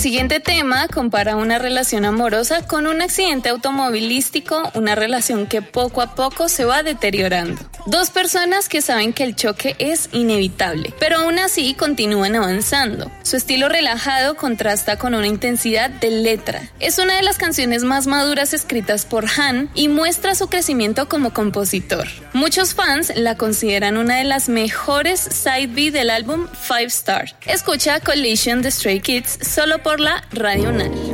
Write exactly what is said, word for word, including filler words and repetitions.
siguiente tema compara una relación amorosa con un accidente automovilístico, una relación que poco a poco se va deteriorando. Dos personas que saben que el choque es inevitable, pero aún así continúan avanzando. Su estilo relajado contrasta con una intensidad de letra. Es una de las canciones más maduras escritas por Han y muestra su crecimiento como compositor. Muchos fans la consideran una de las mejores side B del álbum Five Star. Escucha Collision de Stray Kids solo por la Radio Unal.